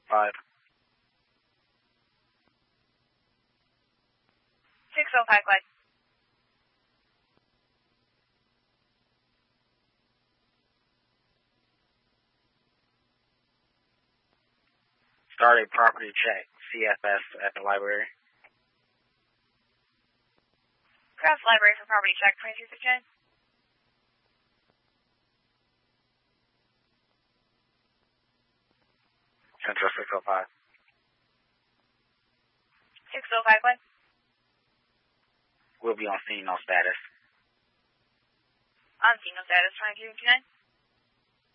5. 605, go ahead. Start a property check, CFS at the library. Crafts Library for property check, 2369. Central 605. 605, go ahead. We'll be on scene, no status. On scene, no status, 2369.